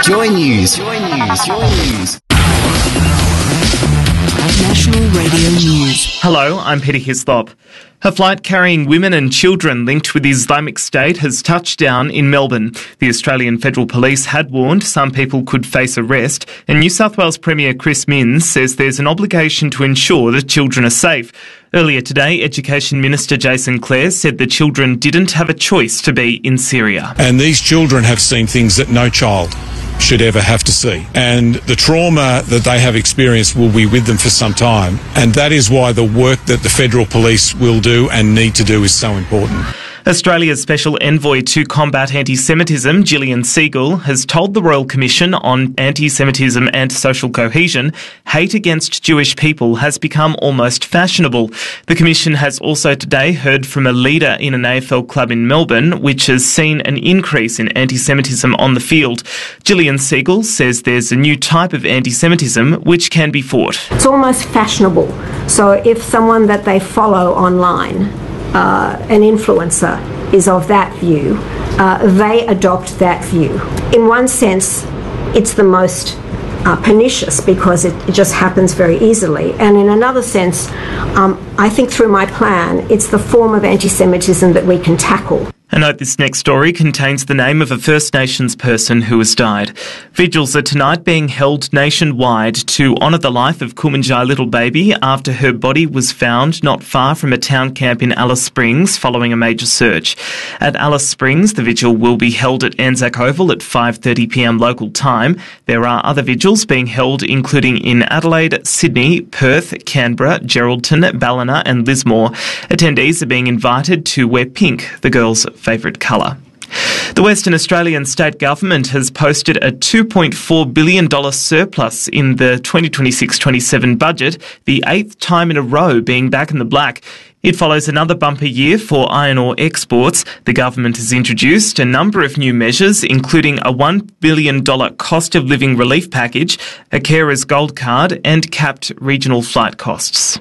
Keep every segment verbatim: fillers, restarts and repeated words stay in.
Joy News. Joy News. Joy News. National Radio News. Hello, I'm Peter Hislop. A flight carrying women and children linked with the Islamic State has touched down in Melbourne. The Australian Federal Police had warned some people could face arrest, and New South Wales Premier Chris Minns says there's an obligation to ensure that children are safe. Earlier today, Education Minister Jason Clare said the children didn't have a choice to be in Syria. And these children have seen things that no child should ever have to see. And the trauma that they have experienced will be with them for some time. And that is why the work that the Federal Police will do and need to do is so important. Australia's Special Envoy to Combat Anti-Semitism, Gillian Segal, has told the Royal Commission on Anti-Semitism and Social Cohesion hate against Jewish people has become almost fashionable. The Commission has also today heard from a leader in an A F L club in Melbourne, which has seen an increase in anti-Semitism on the field. Gillian Segal says there's a new type of anti-Semitism which can be fought. It's almost fashionable. So if someone that they follow online, Uh, an influencer, is of that view, uh, they adopt that view. In one sense, it's the most uh, pernicious because it, it just happens very easily. And in another sense, um, I think through my plan, it's the form of anti-Semitism that we can tackle. A note, this next story contains the name of a First Nations person who has died. Vigils are tonight being held nationwide to honour the life of Kumanjai Little Baby after her body was found not far from a town camp in Alice Springs following a major search. At Alice Springs, the vigil will be held at Anzac Oval at five thirty p m local time. There are other vigils being held including in Adelaide, Sydney, Perth, Canberra, Geraldton, Ballina and Lismore. Attendees are being invited to wear pink, the girls' favourite colour. The Western Australian state government has posted a two point four billion dollars surplus in the twenty twenty-six twenty-seven budget, the eighth time in a row being back in the black. It follows another bumper year for iron ore exports. The government has introduced a number of new measures, including a one billion dollars cost of living relief package, a carer's gold card and capped regional flight costs.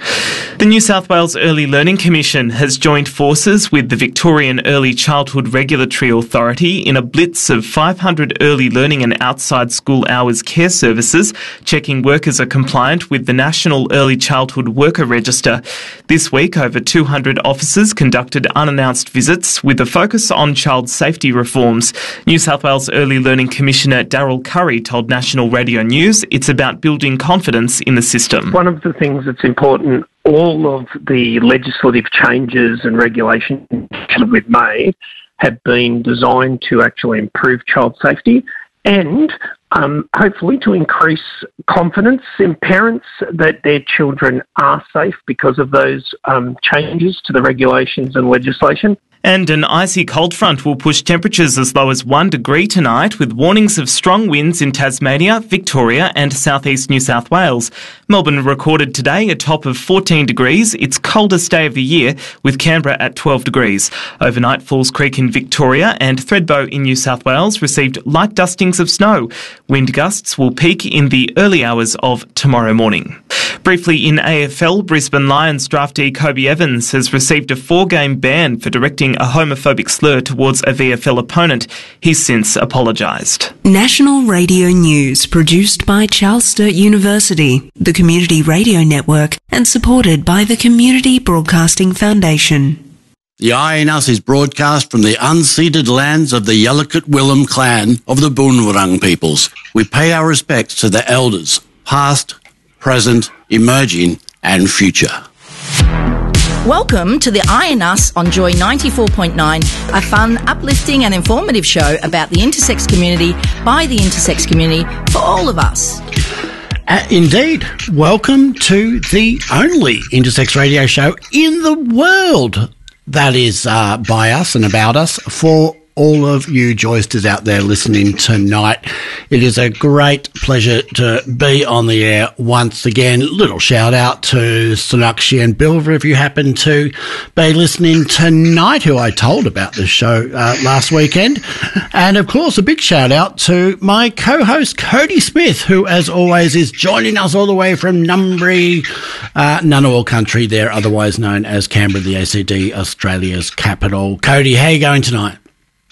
The New South Wales Early Learning Commission has joined forces with the Victorian Early Childhood Regulatory Authority in a blitz of five hundred early learning and outside school hours care services, checking workers are compliant with the National Early Childhood Worker Register. This week, over two hundred officers conducted unannounced visits with a focus on child safety reforms. New South Wales Early Learning Commissioner Daryl Curry told National Radio News it's about building confidence in the system. One of the things that's important, all of the legislative changes and regulations that we've made have been designed to actually improve child safety and um, hopefully to increase confidence in parents that their children are safe because of those um, changes to the regulations and legislation. And an icy cold front will push temperatures as low as one degree tonight, with warnings of strong winds in Tasmania, Victoria and southeast New South Wales. Melbourne recorded today a top of fourteen degrees, its coldest day of the year, with Canberra at twelve degrees. Overnight, Falls Creek in Victoria and Thredbo in New South Wales received light dustings of snow. Wind gusts will peak in the early hours of tomorrow morning. Briefly in A F L, Brisbane Lions draftee Kobe Evans has received a four-game ban for directing a homophobic slur towards a V F L opponent. He's since apologised. National Radio News, produced by Charles Sturt University, the Community Radio Network, and supported by the Community Broadcasting Foundation. The Eye in Us is broadcast from the unceded lands of the Yalukit Willem clan of the Boonwurrung peoples. We pay our respects to the elders, past, present, emerging and future. Welcome to the Eye in Us on Joy ninety-four point nine, a fun, uplifting and informative show about the intersex community, by the intersex community, for all of us. Uh, indeed. Welcome to the only intersex radio show in the world that is uh, by us and about us for all of you joysters out there listening tonight. It is a great pleasure to be on the air once again. Little shout out to Sonakshi and Bilver if you happen to be listening tonight, who I told about this show uh, last weekend. And of course, a big shout out to my co-host Cody Smith, who as always is joining us all the way from Numbri, uh, Ngunnawal country there, otherwise known as Canberra, the A C D, Australia's capital. Cody, how are you going tonight?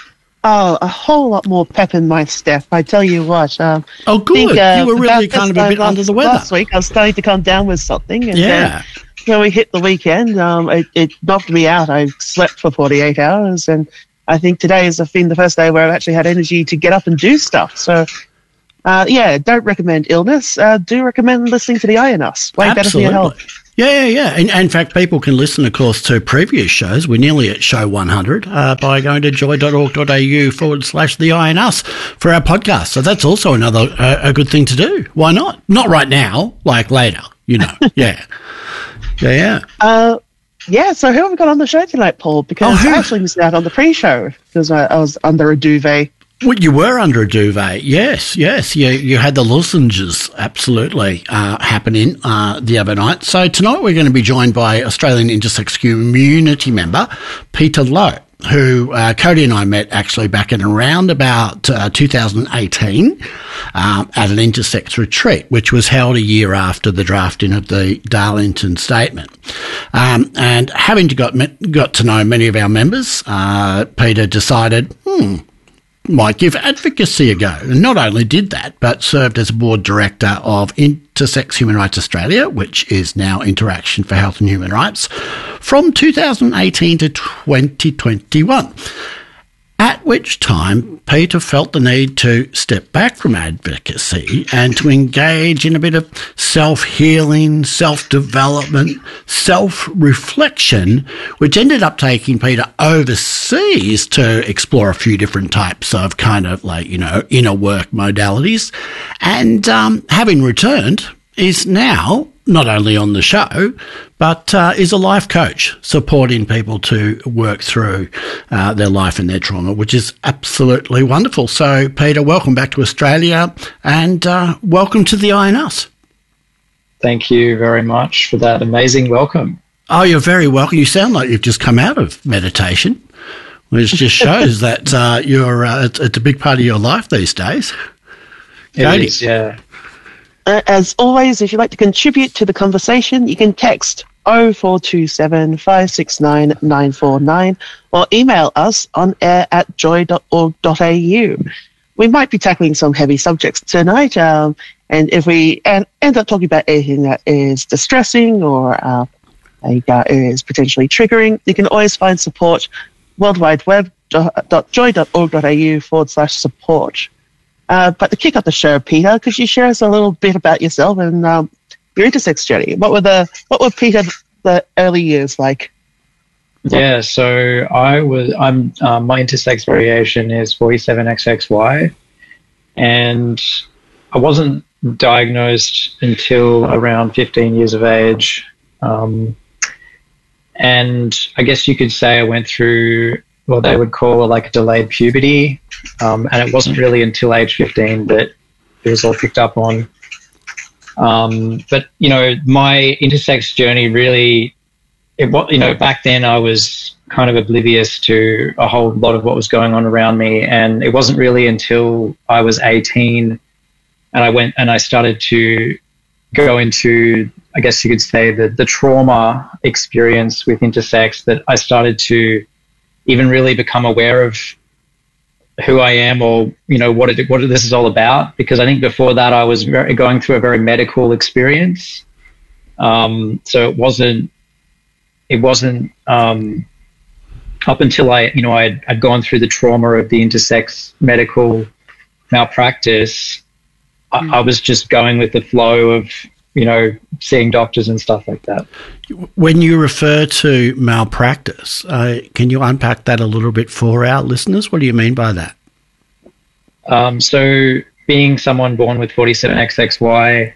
Oh, a whole lot more pep in my step. I tell you what. Um, oh, good. Think, uh, you were really kind of a bit last, under the weather. Last week, I was starting to come down with something. And yeah. Uh, when we hit the weekend, um, it, it knocked me out. I slept for forty-eight hours, and I think today has been the first day where I've actually had energy to get up and do stuff. So, uh, yeah, don't recommend illness. Uh, do recommend listening to the I N Us. Way better for your health. Yeah, yeah, yeah. And, and in fact, people can listen, of course, to previous shows. We're nearly at show one hundred uh, by going to joy.org.au forward slash the I N Us for our podcast. So that's also another uh, a good thing to do. Why not? Not right now, like later, you know. Yeah. Yeah, yeah. Uh, yeah, so who have we got on the show tonight, Paul? Because oh, I actually missed out on the pre-show because I, I was under a duvet. Well, you were under a duvet, yes, yes. You you had the lozenges absolutely uh, happening uh, the other night. So tonight we're going to be joined by Australian Intersex community member Peter Lowe, who uh, Cody and I met actually back in around about uh, two thousand eighteen um, at an Intersex retreat, which was held a year after the drafting of the Darlington Statement. Um, and having to got got to know many of our members, uh, Peter decided, hmm, might give advocacy a go. And not only did that, but served as board director of Intersex Human Rights Australia, which is now Interaction for Health and Human Rights, from two thousand eighteen to twenty twenty-one. At which time, Peter felt the need to step back from advocacy and to engage in a bit of self-healing, self-development, self-reflection, which ended up taking Peter overseas to explore a few different types of kind of like, you know, inner work modalities. And um, having returned, is now not only on the show, but uh, is a life coach supporting people to work through uh, their life and their trauma, which is absolutely wonderful. So, Peter, welcome back to Australia and uh, welcome to the I N Us. Thank you very much for that amazing welcome. Oh, you're very welcome. You sound like you've just come out of meditation, which just shows that uh, you're uh, it's, it's a big part of your life these days. It Cody. is, yeah. Uh, as always, if you'd like to contribute to the conversation, you can text oh four two seven, five six nine, nine four nine or email us on air at joy dot org dot a u. We might be tackling some heavy subjects tonight, um, and if we end, end up talking about anything that is distressing or uh, uh, is potentially triggering, you can always find support worldwideweb.joy.org.au forward slash support. Uh, but to kick off the show, Peter, could you share us a little bit about yourself and um, your intersex journey? What were the what were Peter the early years like? Yeah, so I was I'm um, my intersex variation is forty-seven X X Y, and I wasn't diagnosed until around fifteen years of age, um, and I guess you could say I went through what they would call like a delayed puberty. Um, and it wasn't really until age fifteen that it was all picked up on. Um, but, you know, my intersex journey really, it was, you know, back then I was kind of oblivious to a whole lot of what was going on around me. And it wasn't really until I was eighteen and I went and I started to go into, I guess you could say, the, the trauma experience with intersex that I started to even really become aware of who I am, or you know what it, what this is all about. Because I think before that I was very, going through a very medical experience, um, so it wasn't it wasn't um, up until I you know I'd, I'd gone through the trauma of the intersex medical malpractice. Mm. I, I was just going with the flow of you know seeing doctors and stuff like that. When you refer to malpractice, uh, can you unpack that a little bit for our listeners? What do you mean by that? Um, so being someone born with forty-seven X X Y,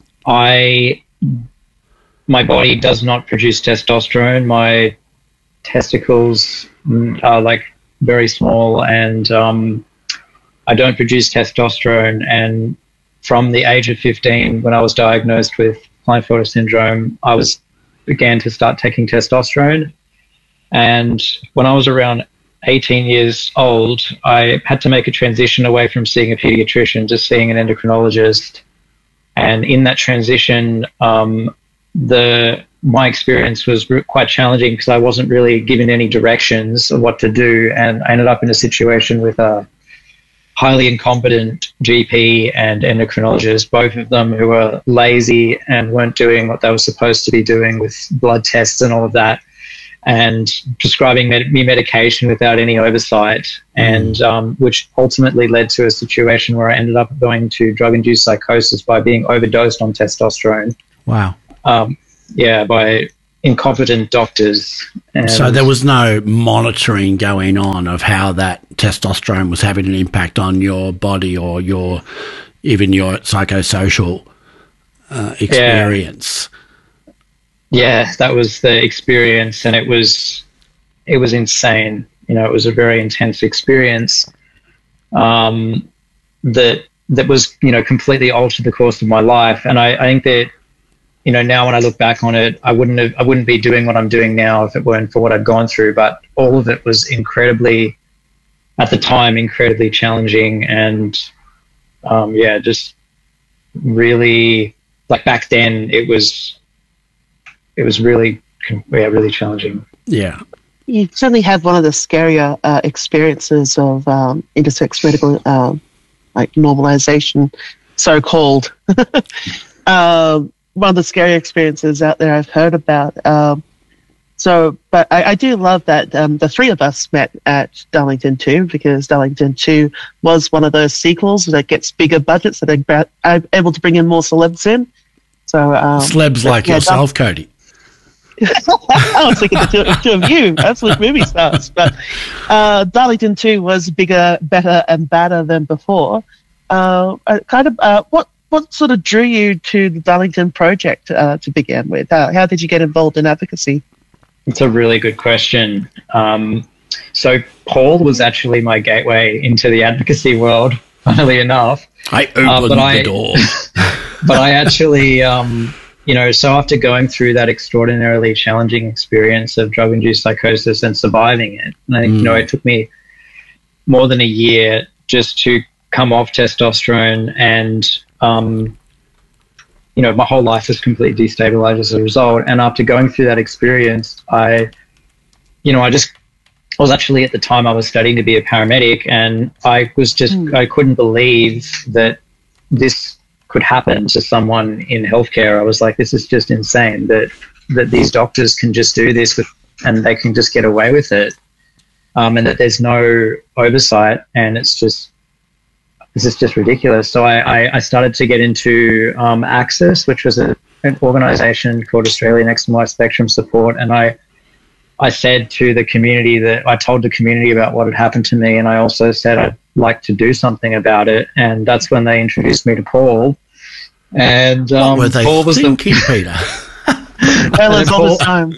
I, my body does not produce testosterone. My testicles are like very small, and um, I don't produce testosterone. And from the age of fifteen, when I was diagnosed with Klinefelter syndrome, I was began to start taking testosterone. And when I was around eighteen years old, I had to make a transition away from seeing a pediatrician to seeing an endocrinologist. And in that transition, um, the my experience was re- quite challenging because I wasn't really given any directions of what to do, and I ended up in a situation with a highly incompetent G P and endocrinologist, both of them who were lazy and weren't doing what they were supposed to be doing with blood tests and all of that, and prescribing med- me medication without any oversight, mm. and um, which ultimately led to a situation where I ended up going to drug-induced psychosis by being overdosed on testosterone. Wow. Um, yeah, by incompetent doctors. And so there was no monitoring going on of how that testosterone was having an impact on your body or your even your psychosocial uh, experience. Yeah. yeah, that was the experience, and it was it was insane. You know, it was a very intense experience um, that that was, you know, completely altered the course of my life. And I, I think that, you know, now when I look back on it, I wouldn't have, I wouldn't be doing what I'm doing now if it weren't for what I'd gone through. But all of it was incredibly, at the time, incredibly challenging, and um, yeah, just really, like back then, it was, it was really, yeah, really challenging. Yeah, you certainly had one of the scarier uh, experiences of um, intersex medical, uh, like normalization, so called. um, one of the scary experiences out there I've heard about. Um, so, but I, I do love that um, the three of us met at Darlington two, because Darlington two was one of those sequels that gets bigger budgets, that are gra- able to bring in more celebs in. So um, celebs like yeah, yourself, Dar- Cody. I was thinking the two, two of you, absolute movie stars. But uh, Darlington two was bigger, better, and badder than before. Uh, kind of, uh, what what sort of drew you to the Darlington project uh, to begin with? Uh, how did you get involved in advocacy? It's a really good question. Um, so Paul was actually my gateway into the advocacy world, funnily enough. I opened uh, but the I, door. But I actually, um, you know, so after going through that extraordinarily challenging experience of drug-induced psychosis and surviving it, and I think, mm. you know, it took me more than a year just to come off testosterone, and um, you know, my whole life was completely destabilized as a result. And after going through that experience, I, you know, I just, I was actually at the time I was studying to be a paramedic, and I was just, mm. I couldn't believe that this could happen to someone in healthcare. I was like, this is just insane that, that these doctors can just do this with, and they can just get away with it. Um, and that there's no oversight, and it's just, this is just ridiculous. So I, I, I started to get into um, Access, which was a, an organisation called Australian Eczema Spectrum Support, and I I said to the community that I told the community about what had happened to me, and I also said I'd like to do something about it. And that's when they introduced me to Paul. And um, what were they Paul was thinking, the Peter? Well, all the time.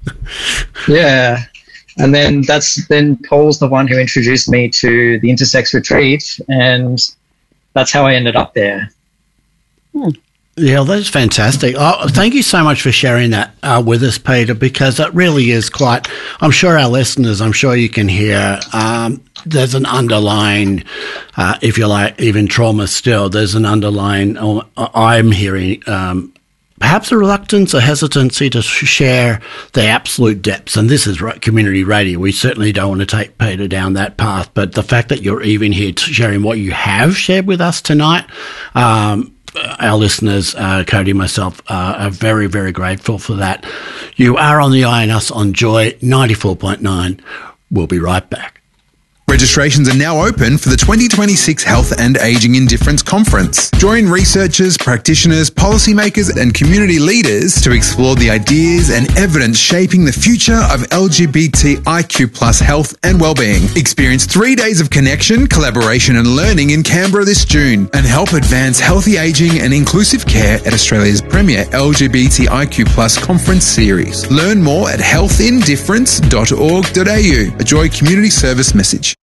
Yeah. And then that's then Paul's the one who introduced me to the Intersex Retreat, and that's how I ended up there. Hmm. Yeah, that's fantastic. Oh, thank you so much for sharing that uh, with us, Peter, because it really is quite, I'm sure our listeners, I'm sure you can hear, um, there's an underlying, uh, if you like, even trauma still, there's an underlying, uh, I'm hearing, um, perhaps a reluctance, a hesitancy to share the absolute depths. And this is community radio. We certainly don't want to take Peter down that path. But the fact that you're even here sharing what you have shared with us tonight, um, our listeners, uh, Cody and myself, uh, are very, very grateful for that. You are on the eye and us on Joy ninety-four point nine. We'll be right back. Registrations are now open for the twenty twenty-six Health and Aging Indifference Conference. Join researchers, practitioners, policymakers and community leaders to explore the ideas and evidence shaping the future of L G B T I Q plus health and wellbeing. Experience three days of connection, collaboration and learning in Canberra this June, and help advance healthy aging and inclusive care at Australia's premier L G B T I Q plus conference series. Learn more at health indifference dot org dot a u. A Joy Community Service message.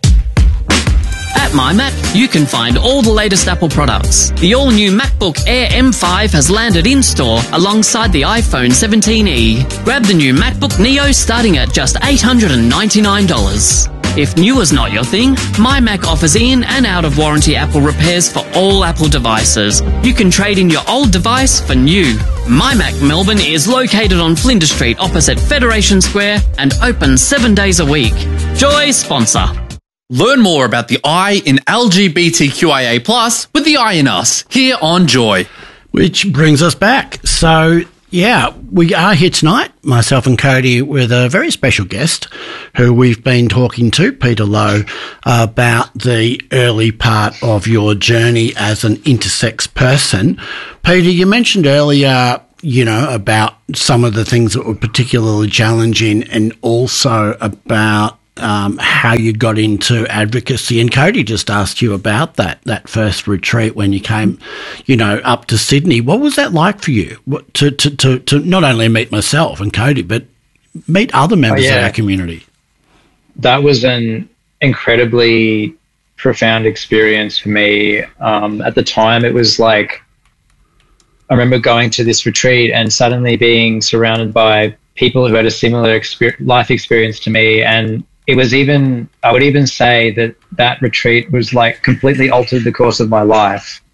At MyMac, you can find all the latest Apple products. The all-new MacBook Air M five has landed in-store alongside the iPhone seventeen e. Grab the new MacBook Neo starting at just eight hundred ninety-nine dollars. If new is not your thing, MyMac offers in and out of warranty Apple repairs for all Apple devices. You can trade in your old device for new. MyMac Melbourne is located on Flinders Street opposite Federation Square and open seven days a week. Joy sponsor. Learn more about the I in L G B T Q I A plus with the I in Us here on Joy. Which brings us back. So, yeah, we are here tonight, myself and Cody, with a very special guest who we've been talking to, Peter Lowe, about the early part of your journey as an intersex person. Peter, you mentioned earlier, you know, about some of the things that were particularly challenging and also about Um, how you got into advocacy. And Cody just asked you about that, that first retreat when you came, you know, up to Sydney. What was that like for you what, to, to, to, to not only meet myself and Cody, but meet other members oh, yeah. of our community? That was an incredibly profound experience for me. Um, at the time, it was like, I remember going to this retreat and suddenly being surrounded by people who had a similar exper- life experience to me. And it was even, I would even say that that retreat was like completely altered the course of my life.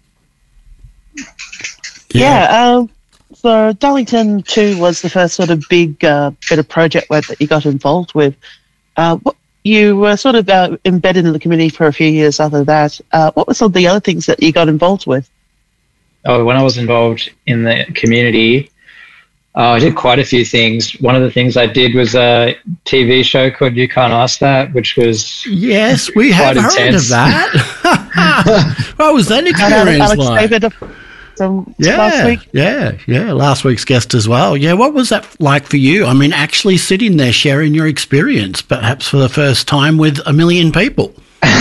Yeah, um, so Darlington too was the first sort of big uh, bit of project work that you got involved with. Uh, what, you were sort of uh, embedded in the community for a few years after that. Uh, what were some of the other things that you got involved with? Oh, when I was involved in the community, Uh, I did quite a few things. One of the things I did was a T V show called You Can't Ask That, which was yes, we have intense. heard of that. What was that experience Alex like? David from Yeah, last week. yeah, yeah. Last week's guest as well. Yeah, what was that like for you? I mean, actually sitting there sharing your experience, perhaps for the first time with a million people.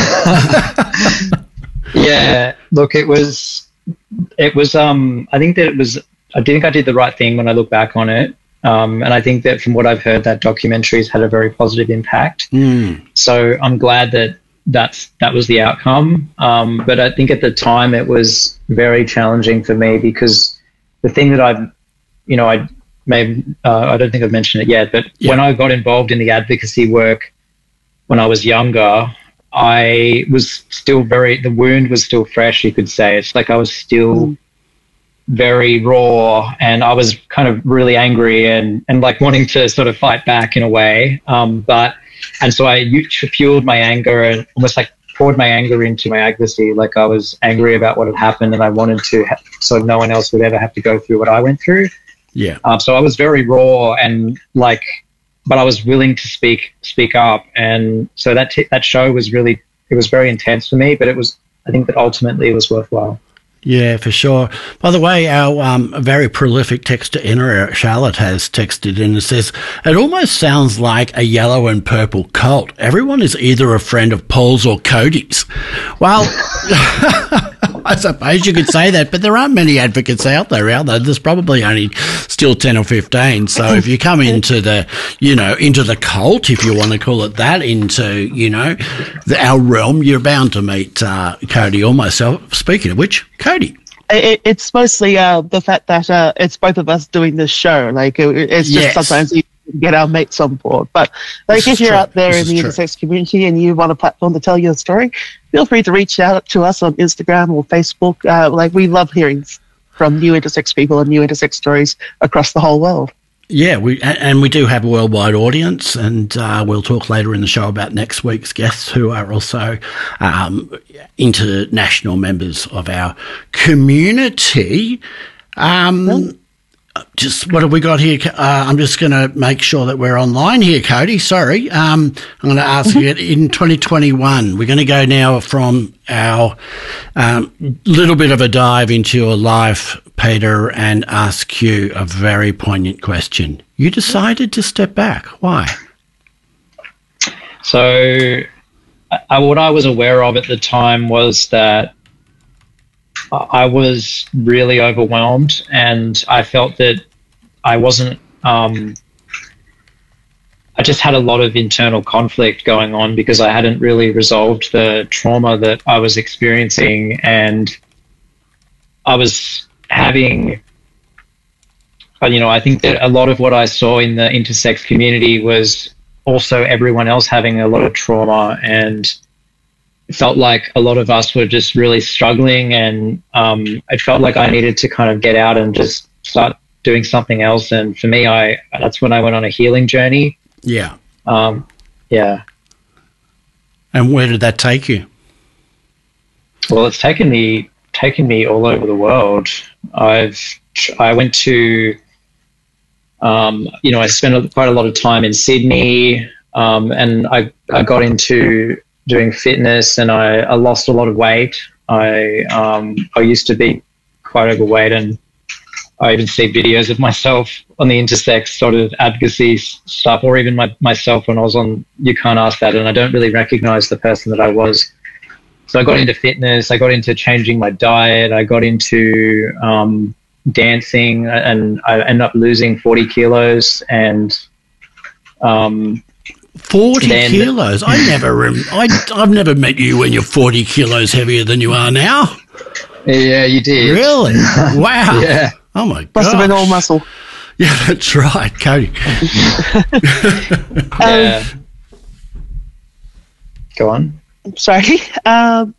Yeah, look, it was, it was. Um, I think that it was. I think I did the right thing when I look back on it. Um, and I think that from what I've heard, that documentary has had a very positive impact. Mm. So I'm glad that that's, that was the outcome. Um, but I think at the time it was very challenging for me because the thing that I've, you know, I may, uh, I don't think I've mentioned it yet, but yeah. when I got involved in the advocacy work when I was younger, I was still very, the wound was still fresh, you could say. It's like I was still... Mm. very raw, and I was kind of really angry and, and like wanting to sort of fight back in a way. Um, but, and so I fueled my anger and almost like poured my anger into my advocacy. Like I was angry about what had happened and I wanted to, ha- so no one else would ever have to go through what I went through. Yeah. Um, so I was very raw and like, but I was willing to speak, speak up. And so that, t- that show was really, it was very intense for me, but it was, I think that ultimately it was worthwhile. Yeah, for sure. By the way, our um, very prolific texter, Inner Charlotte, has texted in and says, it almost sounds like a yellow and purple cult. Everyone is either a friend of Paul's or Cody's. Well, I suppose you could say that, but there aren't many advocates out there, out there. There's probably only still ten or fifteen. So if you come into the, you know, into the cult, if you want to call it that, into, you know, the, our realm, you're bound to meet uh, Cody or myself. Speaking of which, Cody. It, it's mostly uh, the fact that uh, it's both of us doing this show. Like it, it's just Yes. sometimes you get our mates on board. But like This if is you're true. out there This in the is true. intersex community and you want a platform to tell your story, feel free to reach out to us on Instagram or Facebook. Uh, like we love hearing from new intersex people and new intersex stories across the whole world. Yeah, we and we do have a worldwide audience, and uh, we'll talk later in the show about next week's guests who are also um, international members of our community. Um, just what have we got here? Uh, I'm just going to make sure that we're online here, Cody. Sorry. Um, I'm going to ask you, in twenty twenty-one, we're going to go now from our um, little bit of a dive into your life, Peter, and ask you a very poignant question. You decided to step back. Why? So I, what I was aware of at the time was that I was really overwhelmed, and I felt that I wasn't, um, I just had a lot of internal conflict going on because I hadn't really resolved the trauma that I was experiencing, and I was having, you know, I think that a lot of what I saw in the intersex community was also everyone else having a lot of trauma, and it felt like a lot of us were just really struggling, and um, it felt like I needed to kind of get out and just start doing something else. And for me, I that's when I went on a healing journey. Yeah. Um, yeah. And where did that take you? Well, it's taken me taken me all over the world. I've I went to, um, you know, I spent a, quite a lot of time in Sydney, um, and I I got into doing fitness, and I, I lost a lot of weight. I um, I used to be quite overweight, and I even see videos of myself on the intersex sort of advocacy stuff, or even my, myself when I was on You Can't Ask That, and I don't really recognize the person that I was. So I got into fitness, I got into changing my diet, I got into um, dancing, and I ended up losing forty kilos. And um, forty then, kilos? I never, rem- I, I've never met you when you're forty kilos heavier than you are now. Yeah, you did. Really? Wow. Yeah. Oh my god. Must have been all muscle. Yeah, that's right, Cody. Yeah. Um, Go on. Sorry. Um,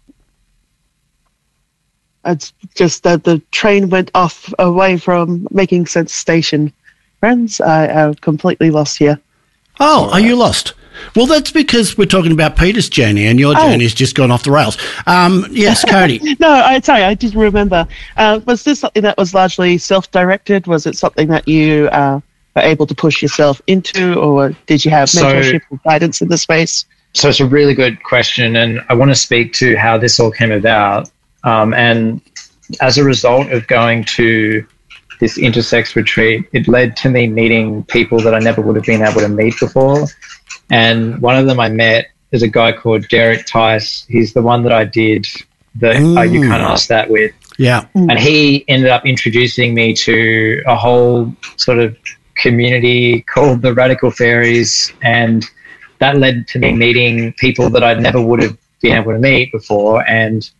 it's just that the train went off away from Making Sense Station. Friends, I am completely lost here. Oh, are you lost? Well, that's because we're talking about Peter's journey, and your Oh. journey's just gone off the rails. Um, yes, Cody. No, I sorry, I didn't remember. Uh, was this something that was largely self-directed? Was it something that you uh, were able to push yourself into, or did you have So- mentorship or guidance in the space? So it's a really good question, and I want to speak to how this all came about. Um, and as a result of going to this intersex retreat, it led to me meeting people that I never would have been able to meet before. And one of them I met is a guy called Derek Tice. He's the one that I did the uh, You Can't Ask That with. Yeah. And he ended up introducing me to a whole sort of community called the Radical Fairies, and that led to me meeting people that I never would have been able to meet before. And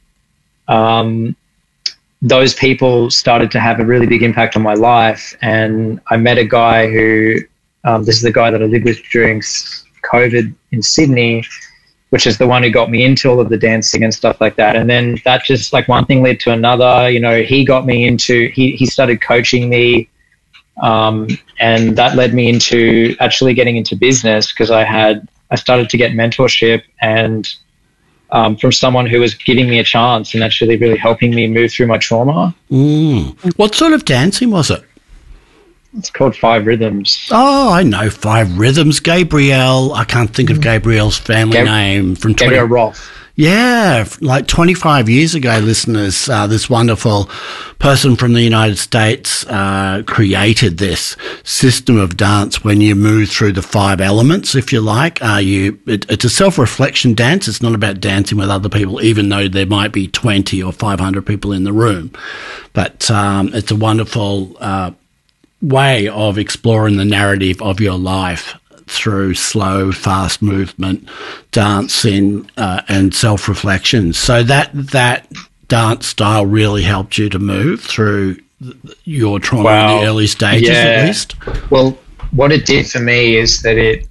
um, those people started to have a really big impact on my life. And I met a guy who, um, this is the guy that I lived with during COVID in Sydney, which is the one who got me into all of the dancing and stuff like that. And then that just like one thing led to another. You know, he got me into, he, he started coaching me. Um, and that led me into actually getting into business, because I had, I started to get mentorship, and um, from someone who was giving me a chance and actually really helping me move through my trauma. Mm. What sort of dancing was it? It's called Five Rhythms. Oh, I know Five Rhythms. Gabrielle, I can't think of Gabrielle's family Gab- name. From Gabrielle Roth. Yeah, like twenty-five years ago, listeners, uh, this wonderful person from the United States uh, created this system of dance when you move through the five elements, if you like. Uh, you, it, it's a self-reflection dance. It's not about dancing with other people, even though there might be twenty or five hundred people in the room. But um, it's a wonderful uh, way of exploring the narrative of your life through slow, fast movement, dancing, uh, and self-reflection. So that that dance style really helped you to move through your trauma Wow. in the early stages, Yeah. at least. Well, what it did for me is that it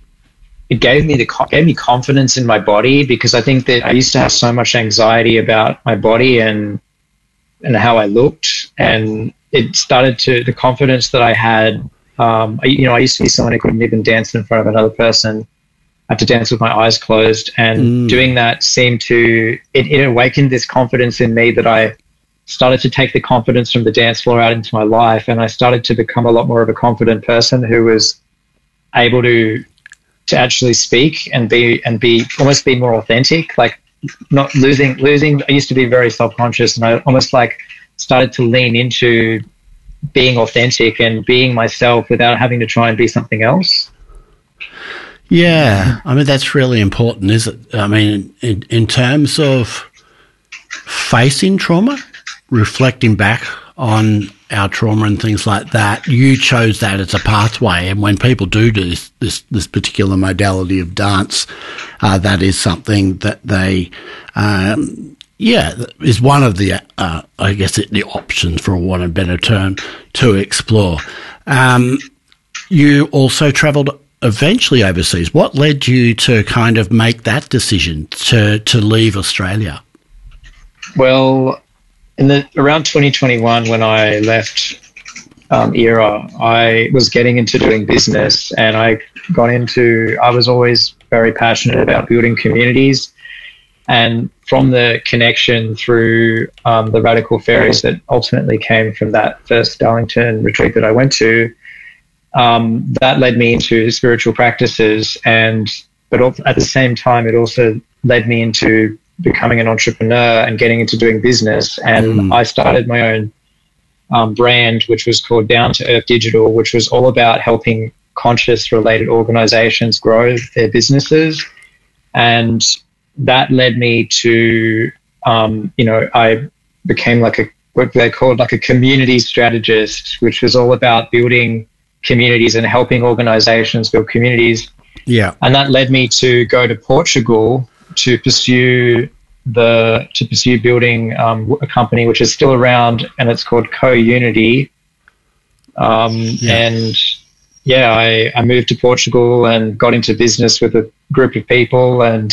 it gave me the co- gave me confidence in my body, because I think that I used to have so much anxiety about my body and and how I looked, and it started to the confidence that I had. Um, I, you know, I used to be someone who couldn't even dance in front of another person. I had to dance with my eyes closed, and Mm. doing that seemed to, it, it awakened this confidence in me that I started to take the confidence from the dance floor out into my life, and I started to become a lot more of a confident person who was able to to actually speak and be and be almost be more authentic, like not losing losing. I used to be very self-conscious, and I almost like started to lean into being authentic and being myself without having to try and be something else. Yeah, I mean, that's really important, is it? I mean, in, in terms of facing trauma, reflecting back on our trauma and things like that, you chose that as a pathway. And when people do do this, this, this particular modality of dance, uh, that is something that they, um, yeah, is one of the, uh, I guess, it, the options, for want of a better term, to explore. Um, you also travelled eventually overseas. What led you to kind of make that decision to, to leave Australia? Well, in the around twenty twenty-one, when I left um, ERA, I was getting into doing business, and I got into, I was always very passionate about building communities. And from the connection through um, the Radical Fairies that ultimately came from that first Darlington retreat that I went to, um, that led me into spiritual practices. And but at the same time, it also led me into becoming an entrepreneur and getting into doing business. And mm. I started my own um, brand, which was called Down to Earth Digital, which was all about helping conscious-related organizations grow their businesses. And that led me to, um, you know, I became like a, what they called like a community strategist, which was all about building communities and helping organizations build communities. Yeah. And that led me to go to Portugal to pursue the, to pursue building um, a company which is still around, and it's called Co-Unity. Um, yeah. And yeah, I, I moved to Portugal and got into business with a group of people and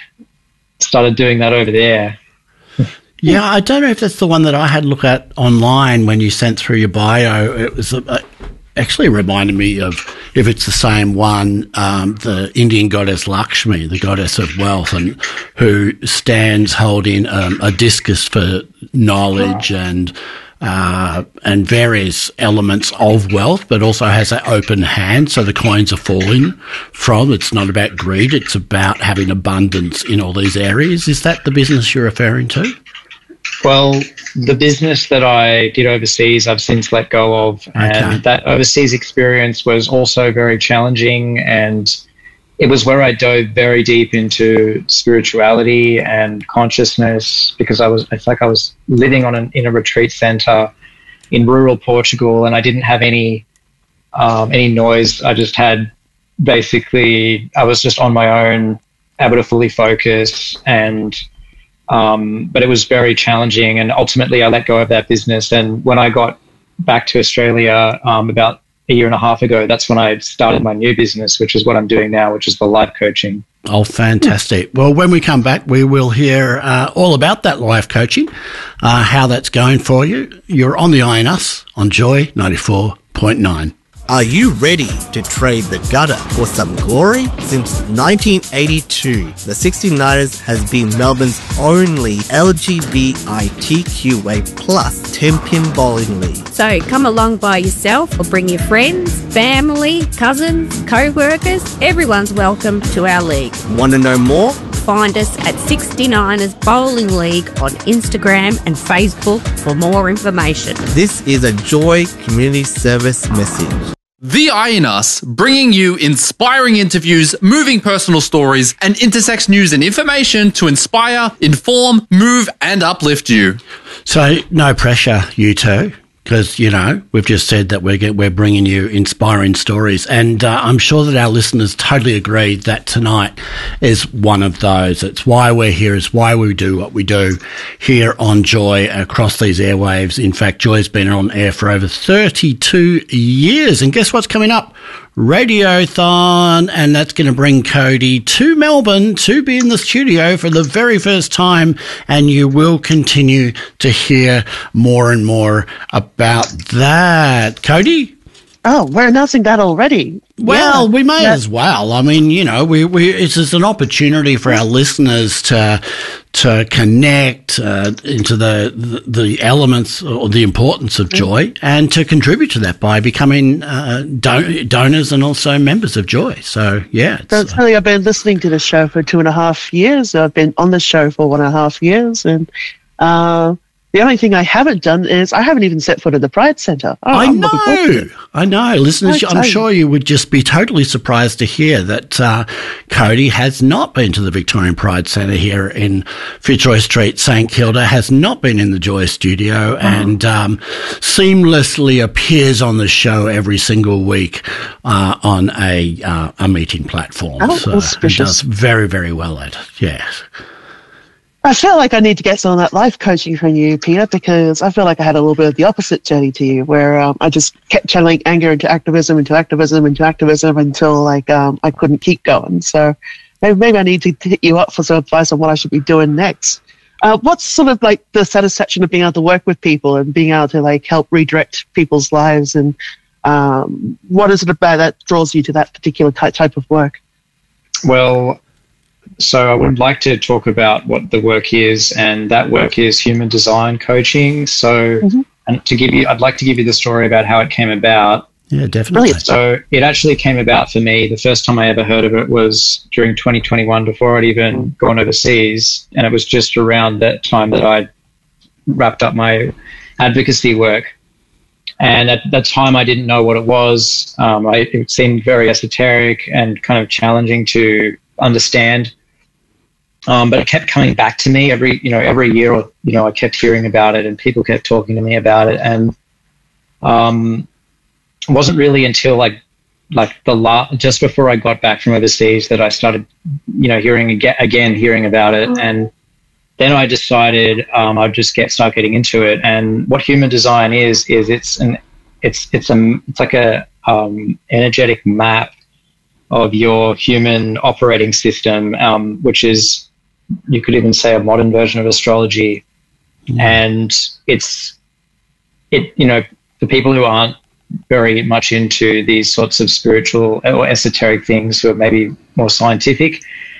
started doing that over there. Yeah, I don't know if that's the one that I had a look at online when you sent through your bio. It was a, actually reminded me of, if it's the same one, um, the Indian goddess Lakshmi, the goddess of wealth, and who stands holding um, a discus for knowledge and uh, and various elements of wealth, but also has an open hand, so the coins are falling from. It's not about greed; it's about having abundance in all these areas. Is that the business you're referring to? Well, the business that I did overseas, I've since let go of. And okay. That overseas experience was also very challenging. And it was where I dove very deep into spirituality and consciousness, because I was, it's like I was living on an, in a retreat center in rural Portugal, and I didn't have any, um, any noise. I just had basically, I was just on my own, able to fully focus, and Um, but it was very challenging, and ultimately I let go of that business. And when I got back to Australia um, about a year and a half ago, that's when I started my new business, which is what I'm doing now, which is the life coaching. Oh, fantastic. Well, when we come back, we will hear uh, all about that life coaching, uh, how that's going for you. You're on the I N Us on Joy ninety-four point nine. Are you ready to trade the gutter for some glory? Since nineteen eighty-two, the sixty-niners has been Melbourne's only L G B T Q A plus ten-pin bowling league. So come along by yourself or bring your friends, family, cousins, co-workers. Everyone's welcome to our league. Want to know more? Find us at sixty-niners Bowling League on Instagram and Facebook for more information. This is a Joy Community Service message. The I N Us, bringing you inspiring interviews, moving personal stories, and intersex news and information to inspire, inform, move, and uplift you. So, no pressure, you two, because, you know, we've just said that we're we're bringing you inspiring stories, and uh, I'm sure that our listeners totally agree that tonight is one of those. It's why we're here, it's why we do what we do here on Joy across these airwaves. In fact, Joy's been on air for over thirty-two years, and guess what's coming up? Radiothon, and that's going to bring Cody to Melbourne to be in the studio for the very first time, and you will continue to hear more and more about that. Cody? Oh, we're announcing that already. Well, yeah. we may yeah. as well. I mean, you know, we, we it's, it's an opportunity for our listeners to to connect uh, into the, the the elements or the importance of Joy, mm. and to contribute to that by becoming uh, don- donors and also members of Joy. So, yeah. So it's really, I've been listening to the show for two and a half years. I've been on the show for one and a half years, and uh, the only thing I haven't done is I haven't even set foot at the Pride Centre. Oh, I know, I know. Listeners, I'm sure you would just be totally surprised to hear that uh, Cody has not been to the Victorian Pride Centre here in Fitzroy Street, St Kilda, has not been in the Joy studio, mm-hmm. and um, seamlessly appears on the show every single week uh, on a uh, a meeting platform. Oh, so he does very, very well at it, yes. I feel like I need to get some of that life coaching from you, Peter, because I feel like I had a little bit of the opposite journey to you, where um, I just kept channeling anger into activism, into activism, into activism until like um, I couldn't keep going. So maybe, maybe I need to hit you up for some advice on what I should be doing next. Uh, what's sort of like the satisfaction of being able to work with people and being able to like help redirect people's lives, and um, what is it about that draws you to that particular type of work? Well, so I would like to talk about what the work is, and that work is human design coaching. So, mm-hmm. and to give you, I'd like to give you the story about how it came about. Yeah, definitely. So it actually came about for me. The first time I ever heard of it was during twenty twenty-one, before I'd even gone overseas, and it was just around that time that I wrapped up my advocacy work. And at that time, I didn't know what it was. Um, I, it seemed very esoteric and kind of challenging to understand. Um, but it kept coming back to me every, you know, every year. Or, you know, I kept hearing about it, and people kept talking to me about it. And um, it wasn't really until like, like the la- just before I got back from overseas that I started, you know, hearing again, again hearing about it. And then I decided um, I'd just get start getting into it. And what human design is is it's an it's it's a it's like a um, energetic map of your human operating system, um, which is, you could even say, a modern version of astrology. Mm. And it's it you know for people who aren't very much into these sorts of spiritual or esoteric things, who are maybe more scientific,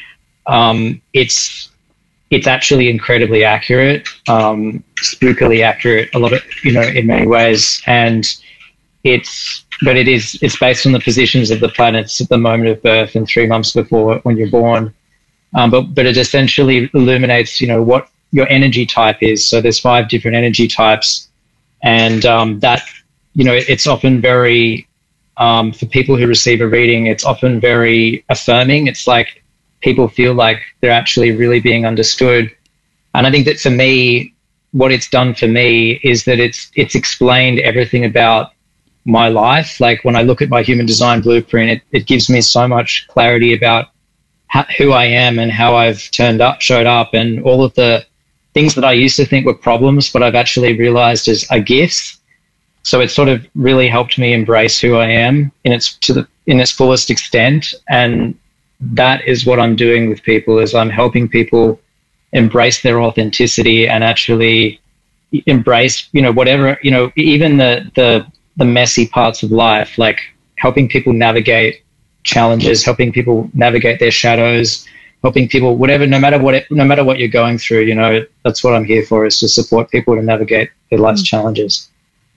um, it's It's actually incredibly accurate, um, spookily accurate, a lot of, you know, in many ways. And it's, but it is, it's based on the positions of the planets at the moment of birth and three months before when you're born. Um, but, but it essentially illuminates, you know, what your energy type is. So there's five different energy types. And um, that, you know, it's often very, um, for people who receive a reading, it's often very affirming. It's like, people feel like they're actually really being understood. And I think that for me, what it's done for me is that it's it's explained everything about my life. Like when I look at my human design blueprint, it, it gives me so much clarity about how, who I am and how I've turned up, showed up, and all of the things that I used to think were problems, but I've actually realized as are gifts. So it sort of really helped me embrace who I am in its to the in its fullest extent. And that is what I'm doing with people, is I'm helping people embrace their authenticity and actually embrace, you know, whatever, you know, even the, the, the messy parts of life, like helping people navigate challenges, helping people navigate their shadows, helping people, whatever, no matter what, it, no matter what you're going through, you know, that's what I'm here for, is to support people to navigate their life's mm. challenges.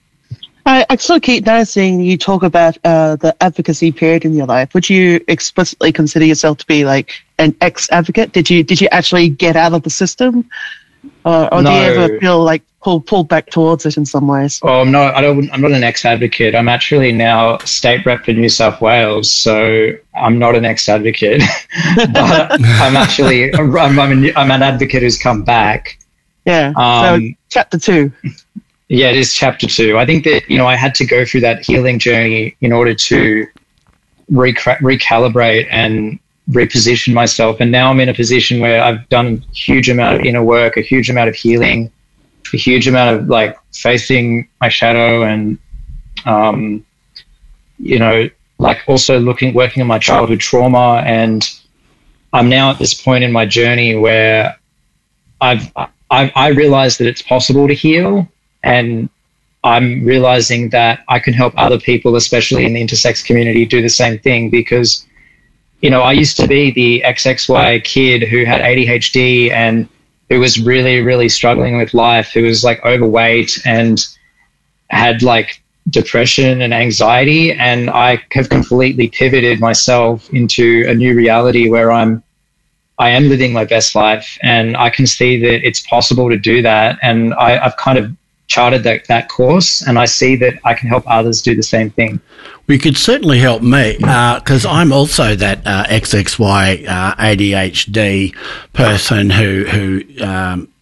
I, I sort of keep noticing you talk about uh, the advocacy period in your life. Would you explicitly consider yourself to be like an ex-advocate? Did you did you actually get out of the system, or, or no. do you ever feel like pulled pulled back towards it in some ways? Oh no, I don't. I'm not an ex-advocate. I'm actually now state rep for New South Wales, so I'm not an ex-advocate. But I'm actually I'm, I'm, an, I'm an advocate who's come back. Yeah. Um, so chapter two. Yeah, it is chapter two. I think that, you know, I had to go through that healing journey in order to reca- recalibrate and reposition myself. And now I'm in a position where I've done a huge amount of inner work, a huge amount of healing, a huge amount of like facing my shadow, and, um, you know, like also looking, working on my childhood trauma. And I'm now at this point in my journey where I've, I, I realized that it's possible to heal. And I'm realizing that I can help other people, especially in the intersex community, do the same thing. Because, you know, I used to be the X X Y kid who had A D H D and who was really, really struggling with life, who was like overweight and had like depression and anxiety. And I have completely pivoted myself into a new reality where I'm, I am living my best life, and I can see that it's possible to do that. And I, I've kind of charted that, that course, and I see that I can help others do the same thing. We could certainly help me, because uh, I'm also that uh, X X Y uh, A D H D person who who um,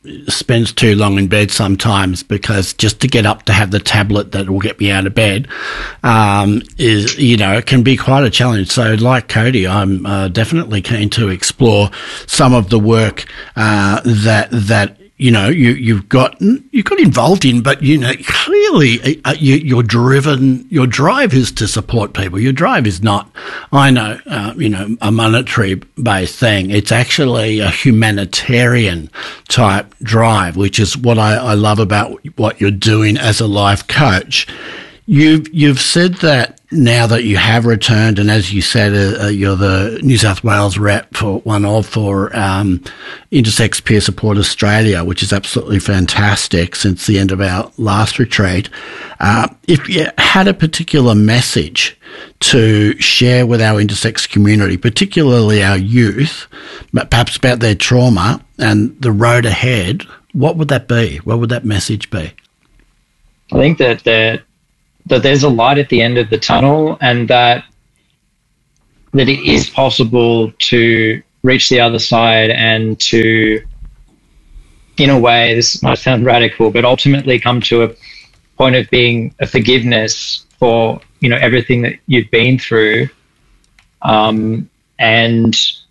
spends too long in bed sometimes, because just to get up to have the tablet that will get me out of bed um, is, you know, it can be quite a challenge. So like Cody, I'm uh, definitely keen to explore some of the work uh, that that you know you you've got you got involved in, but you know clearly uh, you, you're driven. Your drive is to support people. Your drive is not, I know, uh, you know, a monetary based thing. It's actually a humanitarian type drive, which is what I, I love about what you're doing as a life coach. You've you've said that now that you have returned, and as you said, uh, you're the New South Wales rep for one of for um, Intersex Peer Support Australia, which is absolutely fantastic since the end of our last retreat. Uh, if you had a particular message to share with our intersex community, particularly our youth, but perhaps about their trauma and the road ahead, what would that be? What would that message be? I think that that that there's a light at the end of the tunnel, and that that it is possible to reach the other side and to, in a way, this might sound radical, but ultimately come to a point of being a forgiveness for, you know, everything that you've been through, um, and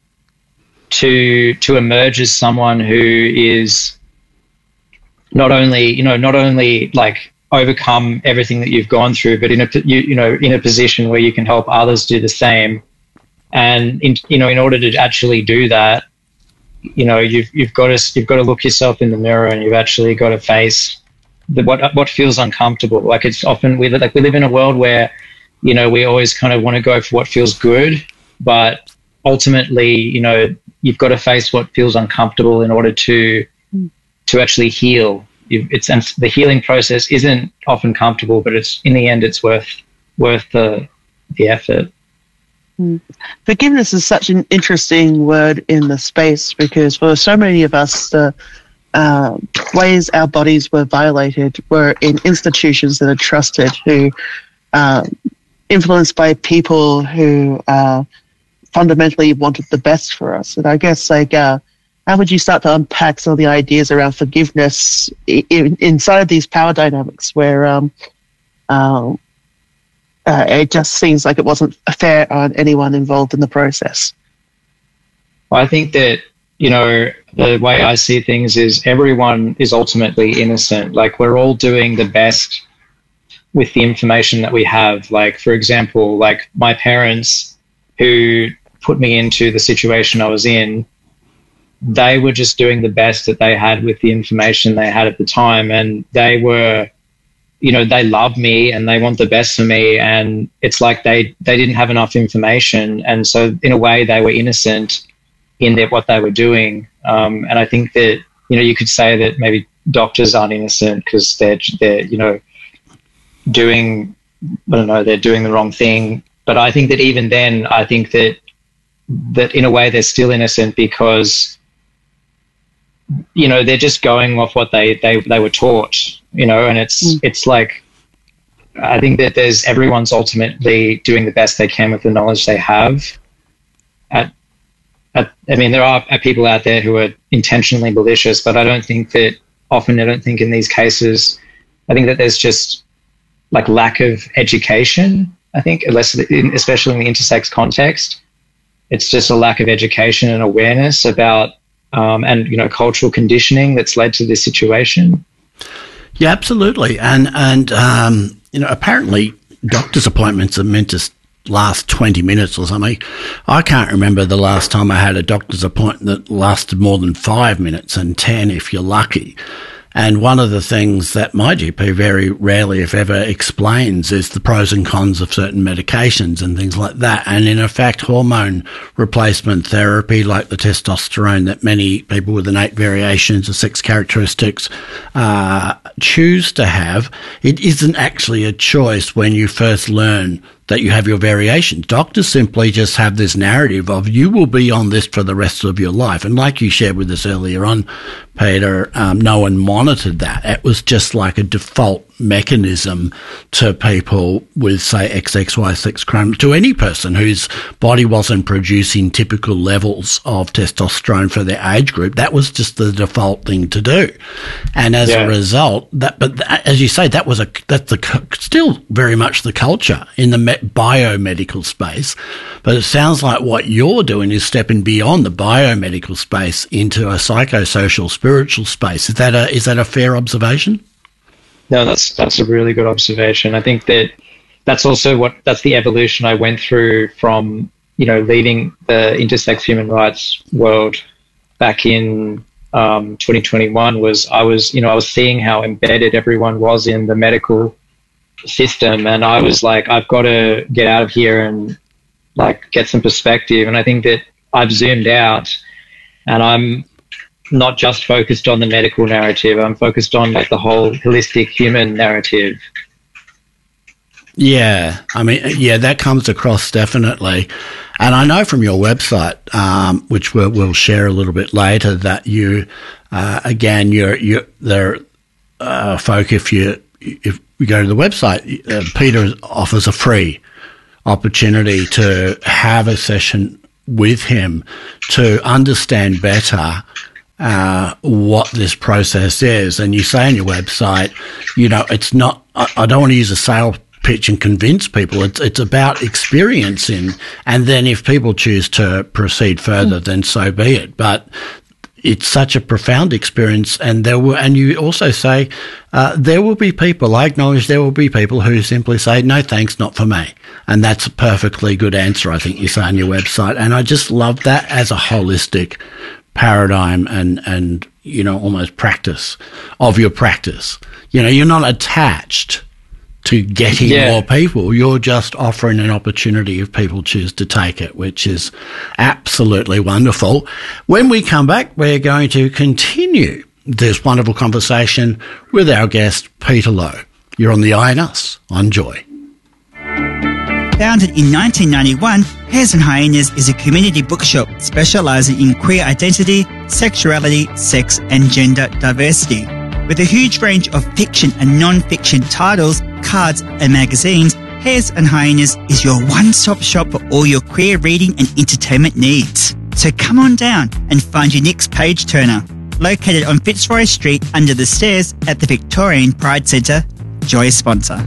to to emerge as someone who is not only, you know, not only like overcome everything that you've gone through, but in a you, you know in a position where you can help others do the same. And in, you know, in order to actually do that, you know, you've you've got to you've got to look yourself in the mirror, and you've actually got to face the, what what feels uncomfortable. Like it's often we like we live in a world where, you know, we always kind of want to go for what feels good, but ultimately, you know, you've got to face what feels uncomfortable in order to to actually heal. It's and the healing process isn't often comfortable, but it's in the end, it's worth worth the the effort. Mm. Forgiveness is such an interesting word in the space, because for so many of us, the uh, ways our bodies were violated were in institutions that are trusted, who uh, influenced by people who uh, fundamentally wanted the best for us. And I guess like. Uh, How would you start to unpack some of the ideas around forgiveness in, inside of these power dynamics where um, um, uh, it just seems like it wasn't fair on anyone involved in the process? Well, I think that, you know, the way I see things is everyone is ultimately innocent. Like, we're all doing the best with the information that we have. Like, for example, like my parents who put me into the situation I was in, they were just doing the best that they had with the information they had at the time. And they were, you know, they love me and they want the best for me. And it's like they, they didn't have enough information. And so in a way they were innocent in their, what they were doing. Um, and I think that, you know, you could say that maybe doctors aren't innocent because they're, they're, you know, doing, I don't know, they're doing the wrong thing. But I think that even then, I think that, that in a way they're still innocent because, you know, they're just going off what they, they, they were taught, you know, and it's, mm. it's like, I think that there's, everyone's ultimately doing the best they can with the knowledge they have. At, at, I mean, there are people out there who are intentionally malicious, but I don't think that often, I don't think in these cases, I think that there's just like lack of education, I think, unless, especially in the intersex context, it's just a lack of education and awareness about, Um, and, you know, cultural conditioning that's led to this situation. Yeah, absolutely. And, and um, you know, apparently doctor's appointments are meant to last twenty minutes or something. I can't remember the last time I had a doctor's appointment that lasted more than five minutes and ten if you're lucky. And one of the things that my G P very rarely, if ever, explains is the pros and cons of certain medications and things like that. And in effect, hormone replacement therapy, like the testosterone that many people with innate variations of sex characteristics uh, choose to have, it isn't actually a choice when you first learn that you have your variations. Doctors simply just have this narrative of you will be on this for the rest of your life. And like you shared with us earlier on, Peter, um, no one monitored that. It was just like a default mechanism to people with, say, X X Y sex chromosomes, to any person whose body wasn't producing typical levels of testosterone for their age group. That was just the default thing to do. And as Yeah. a result, that, but that, as you say, that was a, that's the, still very much the culture in the me- biomedical space. But it sounds like what you're doing is stepping beyond the biomedical space into a psychosocial, spiritual space. Is that a, is that a fair observation? No, that's that's a really good observation. I think that that's also what that's the evolution I went through from, you know, leaving the intersex human rights world back in um, twenty twenty-one. Was I was you know I was seeing how embedded everyone was in the medical system, and I was like, I've got to get out of here and like get some perspective. And I think that I've zoomed out, and I'm not just focused on the medical narrative. I'm focused on like the whole holistic human narrative. Yeah, I mean, yeah, that comes across definitely. And I know from your website, um, which we'll, we'll share a little bit later, that you, uh, again, you're, you're, there, uh, folk, if you, if we go to the website, uh, Peter offers a free opportunity to have a session with him to understand better Uh, what this process is. And you say on your website, you know, it's not, I, I don't want to use a sales pitch and convince people. It's, it's about experiencing. And then if people choose to proceed further, mm. then so be it. But it's such a profound experience. And there will, and you also say, uh, there will be people, I acknowledge there will be people who simply say, no, thanks, not for me. And that's a perfectly good answer, I think you say on your website. And I just love that as a holistic paradigm and, and, you know, almost practice of your practice. You know, you're not attached to getting yeah. more people. You're just offering an opportunity if people choose to take it, which is absolutely wonderful. When we come back, we're going to continue this wonderful conversation with our guest, Peter Lowe. You're on the I N Us on Joy. Founded in nineteen ninety-one, Hares and Hyenas is a community bookshop specialising in queer identity, sexuality, sex and gender diversity. With a huge range of fiction and non-fiction titles, cards and magazines, Hares and Hyenas is your one-stop shop for all your queer reading and entertainment needs. So come on down and find your next page-turner. Located on Fitzroy Street under the stairs at the Victorian Pride Centre, Joy sponsor.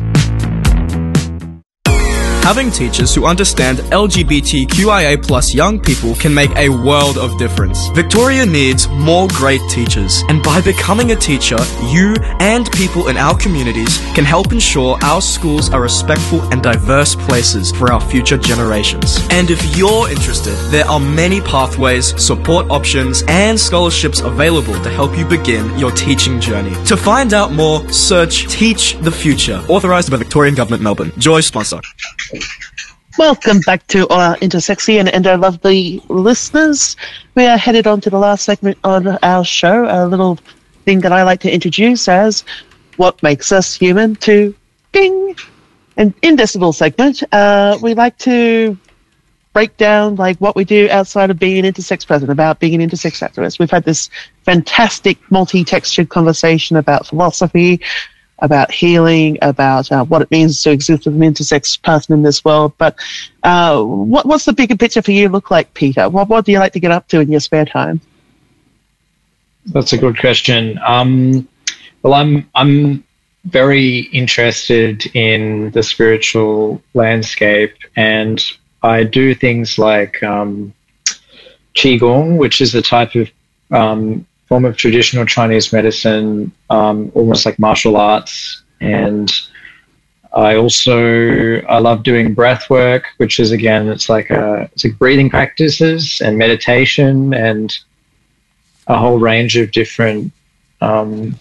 Having teachers who understand L G B T Q I A plus young people can make a world of difference. Victoria needs more great teachers, and by becoming a teacher, you and people in our communities can help ensure our schools are respectful and diverse places for our future generations. And if you're interested, there are many pathways, support options, and scholarships available to help you begin your teaching journey. To find out more, search Teach the Future, authorised by Victorian Government Melbourne. Joy sponsor. Welcome back to our Intersexian and our lovely listeners. We are headed on to the last segment on our show, a little thing that I like to introduce as What Makes Us Human to Ding. And in this little segment, uh, we like to break down like what we do outside of being an intersex person, about being an intersex activist. We've had this fantastic multi-textured conversation about philosophy, about healing, about uh, what it means to exist as an intersex person in this world. But uh, what, what's the bigger picture for you look like, Peter? What, what do you like to get up to in your spare time? That's a good question. Um, well, I'm I'm very interested in the spiritual landscape, and I do things like um, Qigong, which is a type of um, form of traditional Chinese medicine, um, almost like martial arts. And I also, I love doing breath work, which is, again, it's like a, it's like breathing practices and meditation and a whole range of different um,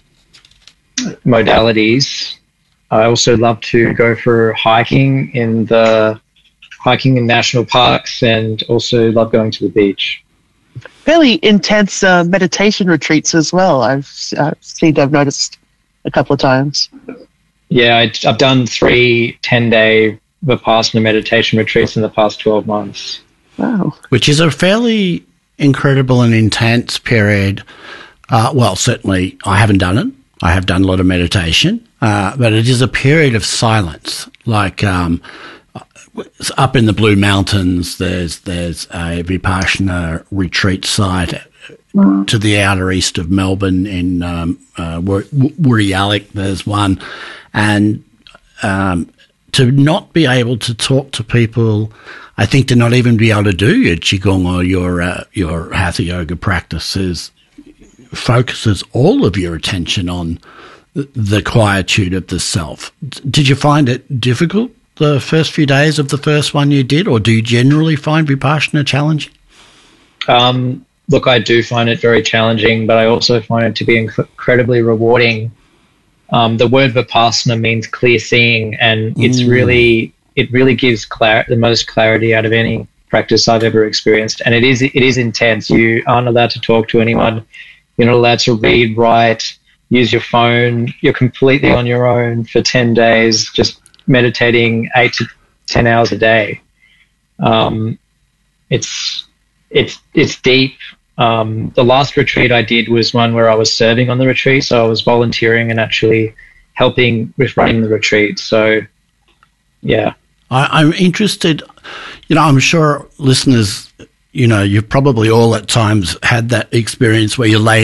modalities. I also love to go for hiking in the, hiking in national parks, and also love going to the beach. Fairly intense uh, meditation retreats as well. I've uh, seen, I've noticed a couple of times. Yeah, I, I've done three ten-day Vipassana meditation retreats in the past twelve months. Wow. Which is a fairly incredible and intense period. Uh, well, certainly I haven't done it, I have done a lot of meditation, uh, but it is a period of silence. Like um, up in the Blue Mountains, there's there's a Vipassana retreat site to the outer east of Melbourne in um, uh, Woorolloc. There's one, and um, to not be able to talk to people, I think to not even be able to do your qigong or your uh, your hatha yoga practices focuses all of your attention on the quietude of the self. Did you find it difficult the first few days of the first one you did, or do you generally find Vipassana challenging? Um, look, I do find it very challenging, but I also find it to be inc- incredibly rewarding. Um, the word Vipassana means clear seeing, and it's mm. really it really gives clar- the most clarity out of any practice I've ever experienced, and it is it is intense. You aren't allowed to talk to anyone. You're not allowed to read, write, use your phone. You're completely on your own for ten days, just meditating eight to ten hours a day. Um, it's it's it's deep. Um, the last retreat I did was one where I was serving on the retreat, so I was volunteering and actually helping with running the retreat. So, yeah. I, I'm interested, you know, I'm sure listeners, you know, you've probably all at times had that experience where you lay